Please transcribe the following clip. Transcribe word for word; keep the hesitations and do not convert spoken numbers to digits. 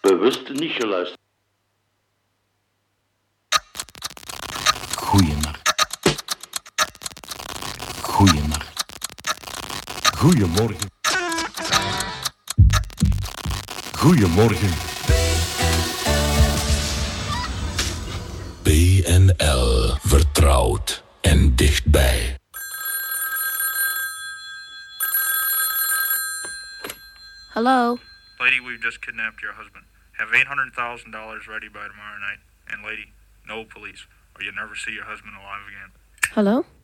Bewust niet geluisterd. Goeienacht. Goeienacht. Goeiemorgen. Goeiemorgen. B N L. Vertrouwd en dichtbij. Hello? Lady, we've just kidnapped your husband. Have eight hundred thousand dollars ready by tomorrow night. And lady, no police, or you'll never see your husband alive again. Hello?